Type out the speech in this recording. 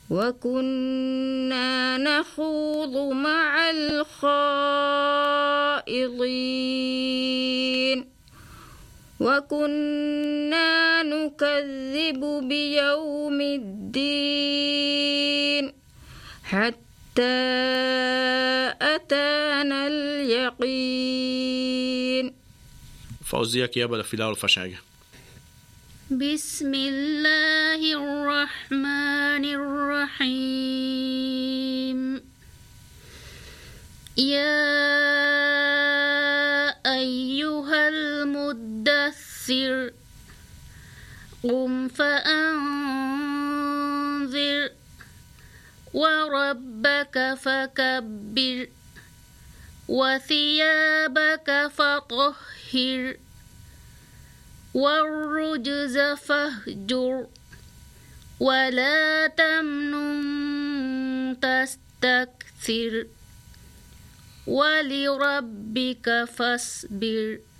وكنا نخوض مع الخائضين وكنا نكذب بيوم الدين حتى أتانا اليقين. فوزيك يا بلا فيلا والفشاجة. بسم الله الرحمن الرحيم. يا أيها المدثر قم فأنذر وربك فكبر وثيابك فطهر والرجز فاهجر ولا تمنن تستكثر ولربك فاصبر.